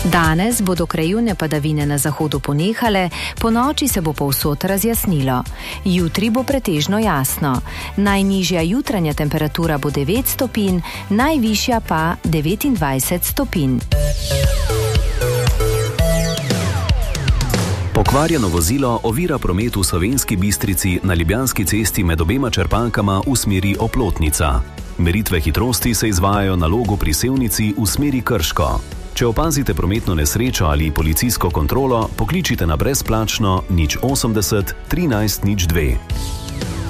Danes bodo krajevne padavine na zahodu ponehale, ponoči se bo povsod razjasnilo. Jutri bo pretežno jasno. Najnižja jutranja temperatura bo 9 stopinj, najvišja pa 29 stopinj. Pokvarjeno vozilo ovira promet v Slovenski Bistrici na Ljubljanski cesti med obema črpalkama v smeri Oplotnica. Meritve hitrosti se izvajajo na Logu pri Sevnici v smeri Krško. Če opazite prometno nesrečo ali policijsko kontrolo, pokličite na brezplačno 080 13 02.